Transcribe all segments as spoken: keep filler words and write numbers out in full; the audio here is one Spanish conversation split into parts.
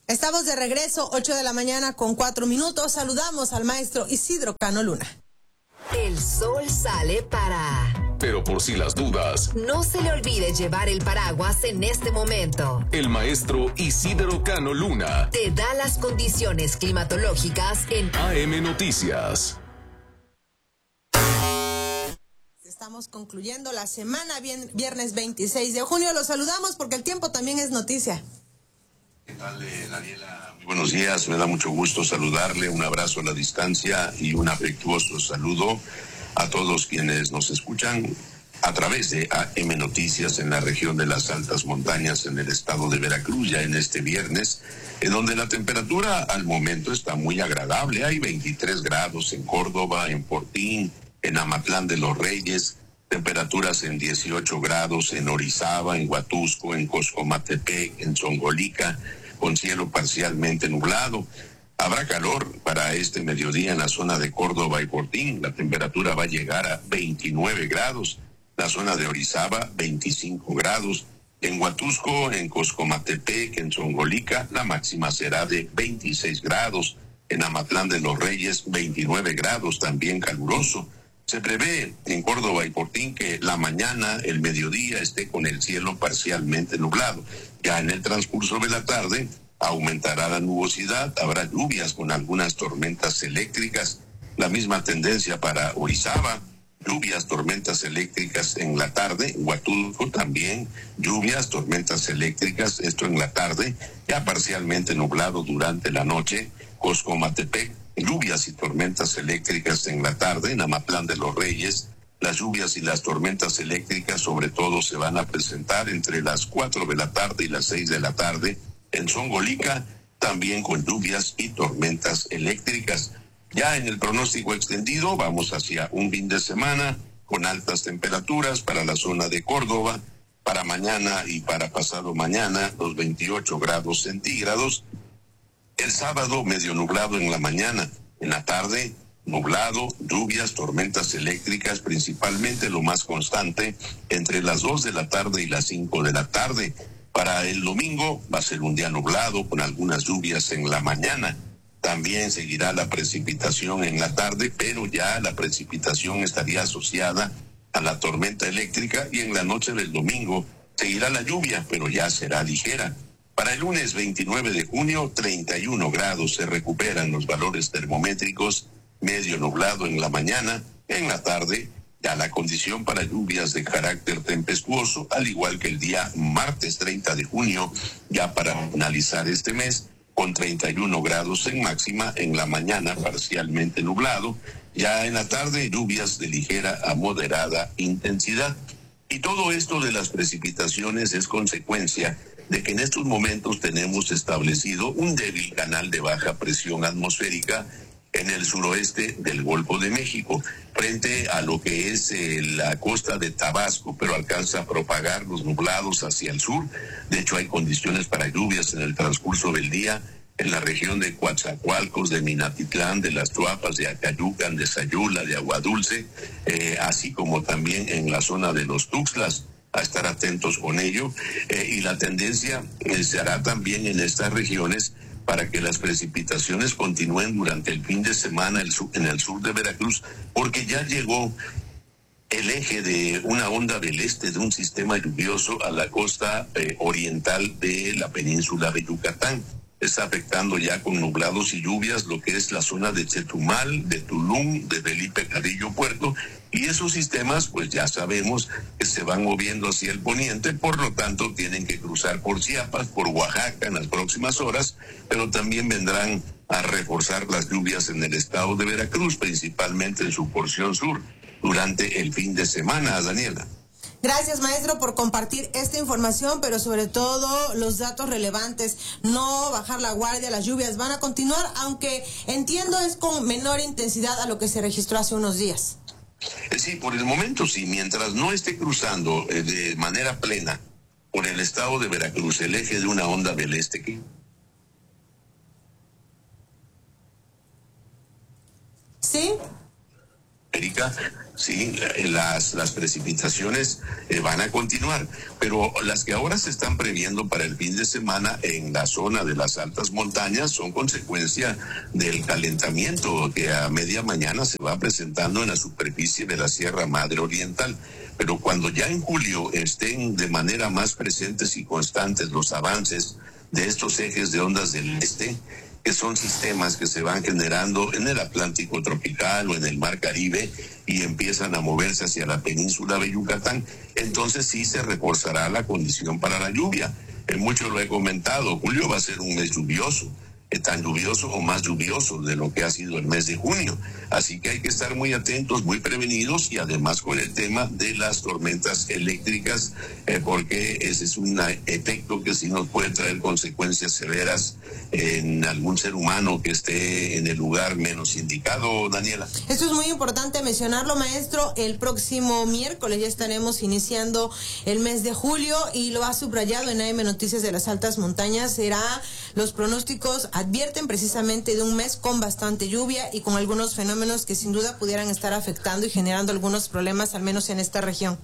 Estamos de regreso, ocho de la mañana con cuatro minutos. Saludamos al maestro Isidro Cano Luna. El sol sale para... Pero por si las dudas, no se le olvide llevar el paraguas en este momento. El maestro Isidro Cano Luna te da las condiciones climatológicas en A M Noticias. Estamos concluyendo la semana, viernes veintiséis de junio. Los saludamos porque el tiempo también es noticia. ¿Qué tal, eh, Daniela? Muy buenos días, me da mucho gusto saludarle, un abrazo a la distancia y un afectuoso saludo a todos quienes nos escuchan a través de A M Noticias en la región de las altas montañas en el estado de Veracruz, ya en este viernes, en donde la temperatura al momento está muy agradable. Hay veintitrés grados en Córdoba, en Fortín, en Amatlán de los Reyes, temperaturas en dieciocho grados en Orizaba, en Huatusco, en Coscomatepec, en Zongolica, con cielo parcialmente nublado. Habrá calor para este mediodía en la zona de Córdoba y Fortín. La temperatura va a llegar a veintinueve grados. La zona de Orizaba, veinticinco grados. En Huatusco, en Coscomatepec, en Zongolica, la máxima será de veintiséis grados. En Amatlán de los Reyes, veintinueve grados, también caluroso. Se prevé en Córdoba y Fortín que la mañana, el mediodía, esté con el cielo parcialmente nublado. Ya en el transcurso de la tarde aumentará la nubosidad, habrá lluvias con algunas tormentas eléctricas. La misma tendencia para Orizaba, lluvias, tormentas eléctricas en la tarde. Huatusco también, lluvias, tormentas eléctricas, esto en la tarde, ya parcialmente nublado durante la noche. Coscomatepec, lluvias y tormentas eléctricas en la tarde. En Amatlán de los Reyes, las lluvias y las tormentas eléctricas sobre todo se van a presentar entre las cuatro de la tarde y las seis de la tarde. En Zongolica, también con lluvias y tormentas eléctricas. Ya en el pronóstico extendido, vamos hacia un fin de semana con altas temperaturas para la zona de Córdoba, para mañana y para pasado mañana, los veintiocho grados centígrados. El sábado, medio nublado en la mañana. En la tarde, nublado, lluvias, tormentas eléctricas, principalmente lo más constante entre las dos de la tarde y las cinco de la tarde. Para el domingo va a ser un día nublado con algunas lluvias en la mañana. También seguirá la precipitación en la tarde, pero ya la precipitación estaría asociada a la tormenta eléctrica, y en la noche del domingo seguirá la lluvia, pero ya será ligera. Para el lunes veintinueve de junio, treinta y uno grados, se recuperan los valores termométricos, medio nublado en la mañana. En la tarde, ya la condición para lluvias de carácter tempestuoso, al igual que el día martes treinta de junio, ya para finalizar este mes, con treinta y uno grados en máxima. En la mañana parcialmente nublado, ya en la tarde lluvias de ligera a moderada intensidad. Y todo esto de las precipitaciones es consecuencia de que en estos momentos tenemos establecido un débil canal de baja presión atmosférica en el suroeste del Golfo de México, frente a lo que es eh, la costa de Tabasco, pero alcanza a propagar los nublados hacia el sur. De hecho, hay condiciones para lluvias en el transcurso del día en la región de Coatzacoalcos, de Minatitlán, de Las Tuapas, de Acayucan, de Sayula, de Aguadulce, eh, así como también en la zona de los Tuxtlas. A estar atentos con ello, eh, y la tendencia eh, se hará también en estas regiones para que las precipitaciones continúen durante el fin de semana el sur, en el sur de Veracruz, porque ya llegó el eje de una onda del este de un sistema lluvioso a la costa eh, oriental de la península de Yucatán. Está afectando ya con nublados y lluvias lo que es la zona de Chetumal, de Tulum, de Felipe Carrillo Puerto, y esos sistemas pues ya sabemos que se van moviendo hacia el poniente, por lo tanto tienen que cruzar por Chiapas, por Oaxaca en las próximas horas, pero también vendrán a reforzar las lluvias en el estado de Veracruz, principalmente en su porción sur, durante el fin de semana, Daniela. Gracias, maestro, por compartir esta información, pero sobre todo los datos relevantes. No bajar la guardia, las lluvias van a continuar, aunque entiendo es con menor intensidad a lo que se registró hace unos días. Sí, por el momento sí, mientras no esté cruzando eh, de manera plena por el estado de Veracruz el eje de una onda del este que... ¿Sí? Erika, Sí, las, las precipitaciones eh, van a continuar, pero las que ahora se están previendo para el fin de semana en la zona de las altas montañas son consecuencia del calentamiento que a media mañana se va presentando en la superficie de la Sierra Madre Oriental. Pero cuando ya en julio estén de manera más presentes y constantes los avances de estos ejes de ondas del este, que son sistemas que se van generando en el Atlántico tropical o en el Mar Caribe y empiezan a moverse hacia la península de Yucatán, entonces sí se reforzará la condición para la lluvia. Eh, mucho lo he comentado, julio va a ser un mes lluvioso, eh, tan lluvioso o más lluvioso de lo que ha sido el mes de junio. Así que hay que estar muy atentos, muy prevenidos y además con el tema de las tormentas eléctricas, eh, porque ese es un efecto que sí nos puede traer consecuencias severas en algún ser humano que esté en el lugar menos indicado, Daniela. Esto es muy importante mencionarlo, maestro. El próximo miércoles ya estaremos iniciando el mes de julio y lo ha subrayado en A M Noticias de las Altas Montañas. Será, los pronósticos advierten precisamente de un mes con bastante lluvia y con algunos fenómenos que sin duda pudieran estar afectando y generando algunos problemas, al menos en esta región.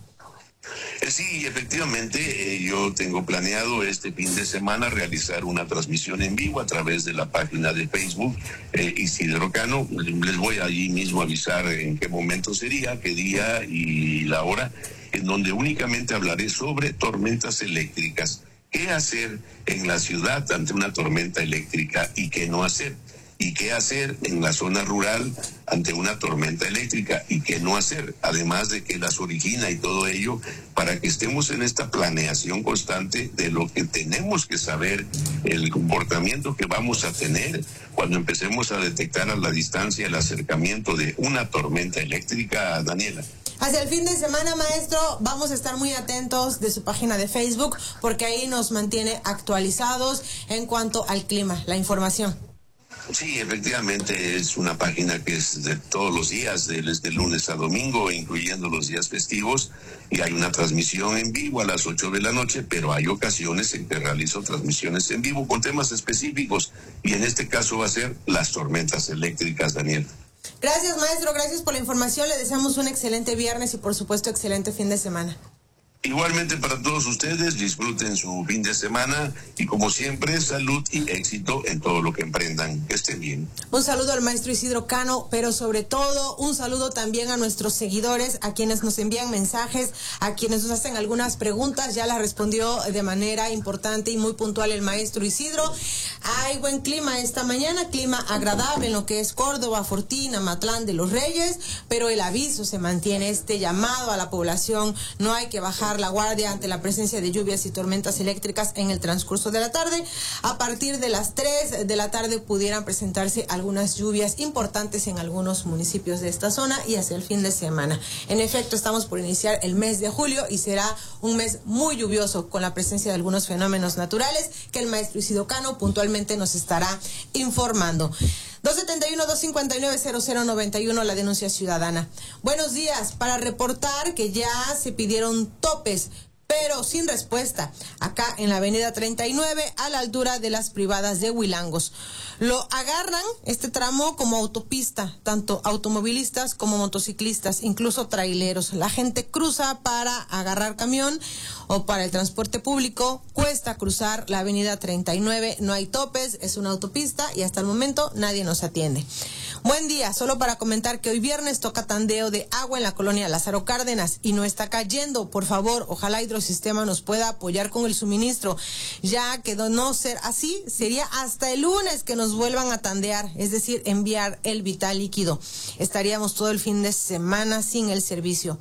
Sí, efectivamente, eh, yo tengo planeado este fin de semana realizar una transmisión en vivo a través de la página de Facebook eh, Isidro Cano. Les voy allí mismo a avisar en qué momento sería, qué día y la hora, en donde únicamente hablaré sobre tormentas eléctricas. ¿Qué hacer en la ciudad ante una tormenta eléctrica y qué no hacer? ¿Y qué hacer en la zona rural ante una tormenta eléctrica y qué no hacer? Además de que las origina y todo ello, para que estemos en esta planeación constante de lo que tenemos que saber, el comportamiento que vamos a tener cuando empecemos a detectar a la distancia el acercamiento de una tormenta eléctrica, Daniela. Hacia el fin de semana, maestro, vamos a estar muy atentos de su página de Facebook porque ahí nos mantiene actualizados en cuanto al clima, la información. Sí, efectivamente es una página que es de todos los días, desde lunes a domingo, incluyendo los días festivos, y hay una transmisión en vivo a las ocho de la noche, pero hay ocasiones en que realizo transmisiones en vivo con temas específicos, y en este caso va a ser las tormentas eléctricas, Daniel. Gracias, maestro, gracias por la información, le deseamos un excelente viernes y por supuesto excelente fin de semana. Igualmente para todos ustedes, disfruten su fin de semana y como siempre, salud y éxito en todo lo que emprendan. Que estén bien. Un saludo al maestro Isidro Cano, pero sobre todo un saludo también a nuestros seguidores, a quienes nos envían mensajes, a quienes nos hacen algunas preguntas. Ya las respondió de manera importante y muy puntual el maestro Isidro. Hay buen clima esta mañana, clima agradable en lo que es Córdoba, Fortín, Amatlán de los Reyes, pero el aviso se mantiene, este llamado a la población, no hay que bajar la guardia ante la presencia de lluvias y tormentas eléctricas en el transcurso de la tarde. A partir de las tres de la tarde pudieran presentarse algunas lluvias importantes en algunos municipios de esta zona y hacia el fin de semana. En efecto, estamos por iniciar el mes de julio y será un mes muy lluvioso con la presencia de algunos fenómenos naturales que el maestro Isidro Cano puntualmente nos estará informando. dos setenta y uno, dos cincuenta y nueve, cero cero noventa y uno, la denuncia ciudadana. Buenos días, para reportar que ya se pidieron topes, pero sin respuesta, acá en la avenida treinta y nueve, a la altura de las privadas de Huilangos. Lo agarran este tramo como autopista, tanto automovilistas como motociclistas, incluso traileros. La gente cruza para agarrar camión o para el transporte público. Cuesta cruzar la avenida treinta y nueve, no hay topes, es una autopista y hasta el momento nadie nos atiende. Buen día, solo para comentar que hoy viernes toca tandeo de agua en la colonia Lázaro Cárdenas y no está cayendo. Por favor, ojalá Hidrosistema nos pueda apoyar con el suministro, ya que de no ser así, sería hasta el lunes que nos vuelvan a tandear, es decir, enviar el vital líquido. Estaríamos todo el fin de semana sin el servicio.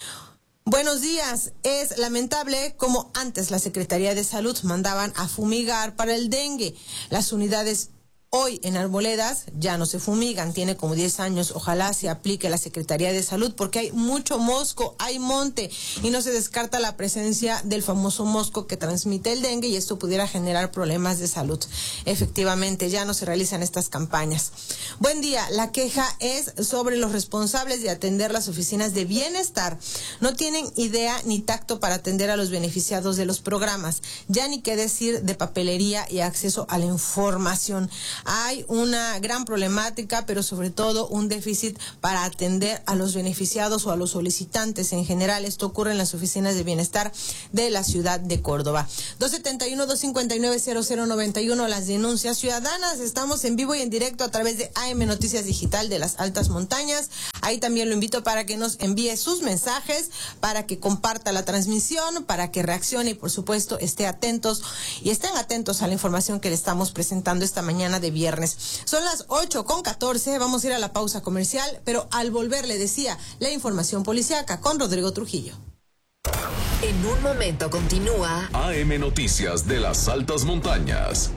Buenos días. Es lamentable como antes la Secretaría de Salud mandaban a fumigar para el dengue. Las unidades hoy en Arboledas ya no se fumigan, tiene como diez años, ojalá se aplique la Secretaría de Salud porque hay mucho mosco, hay monte y no se descarta la presencia del famoso mosco que transmite el dengue y esto pudiera generar problemas de salud. Efectivamente, ya no se realizan estas campañas. Buen día, la queja es sobre los responsables de atender las oficinas de bienestar. No tienen idea ni tacto para atender a los beneficiados de los programas, ya ni qué decir de papelería y acceso a la información. hay una gran problemática, pero sobre todo un déficit para atender a los beneficiados o a los solicitantes en general. Esto ocurre en las oficinas de bienestar de la ciudad de Córdoba. dos setenta y uno, dos cincuenta y nueve, cero cero noventa y uno, las denuncias ciudadanas. Estamos en vivo y en directo a través de A M Noticias Digital de las Altas Montañas. Ahí también lo invito para que nos envíe sus mensajes, para que comparta la transmisión, para que reaccione y por supuesto esté atentos y estén atentos a la información que le estamos presentando esta mañana de viernes. Son las ocho con catorce, vamos a ir a la pausa comercial, pero al volver le decía la información policíaca con Rodrigo Trujillo. En un momento continúa A M Noticias de las Altas Montañas.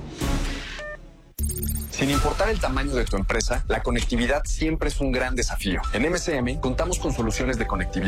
Sin importar el tamaño de tu empresa, la conectividad siempre es un gran desafío. En M C M contamos con soluciones de conectividad